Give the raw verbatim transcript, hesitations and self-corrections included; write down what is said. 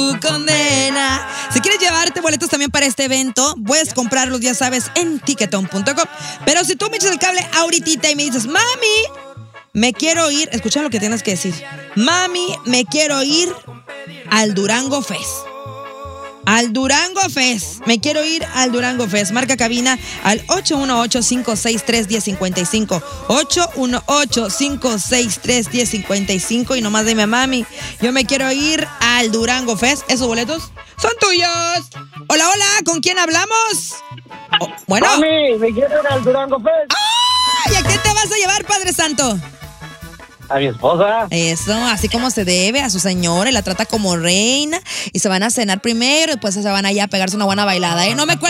condena. Si quieres llevarte boletos también para este evento, puedes comprarlos, ya sabes, en ticketon punto com. Pero si tú me echas el cable ahorita y me dices, mami, me quiero ir, escucha lo que tienes que decir. Mami, me quiero ir al Durango Fest. Al Durango Fest. Me quiero ir al Durango Fest. Marca cabina al ocho uno ocho, cinco seis tres, uno cero cinco cinco. ocho uno ocho, cinco seis tres, uno cero cinco cinco. Y nomás dime, mami, yo me quiero ir al Durango Fest. Esos boletos son tuyos. Hola, hola, ¿con quién hablamos? Oh, bueno. Mami, me quiero ir al Durango Fest. ¡Ay! ¿A qué te vas a llevar, Padre Santo? A mi esposa. Eso, así como se debe, a su señora, y la trata como reina, y se van a cenar primero, y después se van allá a pegarse una buena bailada, ¿eh? No me cuelgues.